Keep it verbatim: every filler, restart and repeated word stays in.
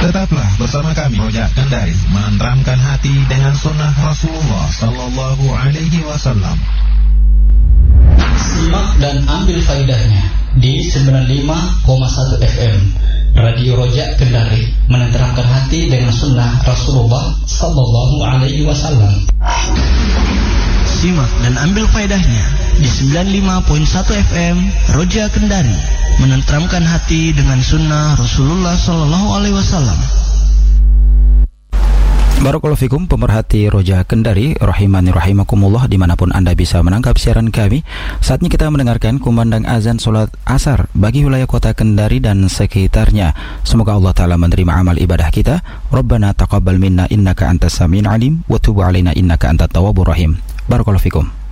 Tetaplah bersama kami Rojak Kendari, menenteramkan hati dengan sunnah Rasulullah Sallallahu Alaihi Wasallam. Simak dan ambil faedahnya di sembilan puluh lima koma satu F M Radio Rojak Kendari, menenteramkan hati dengan sunnah Rasulullah Sallallahu Alaihi Wasallam. Simak dan ambil faedahnya di sembilan puluh lima koma satu F M Rojak Kendari, menenteramkan hati dengan sunnah Rasulullah Sallallahu Alaihi Wasallam. Barakallahu fikum pemerhati Roja Kendari, rahimani rahimakumullah, dimanapun Anda bisa menangkap siaran kami. Saatnya kita mendengarkan kumandang azan sholat asar bagi wilayah kota Kendari dan sekitarnya. Semoga Allah Ta'ala menerima amal ibadah kita. Rabbana taqabbal minna innaka antas sami'ul alim wa tub alaina innaka antat tawwabur rahim. Barakallahu fikum.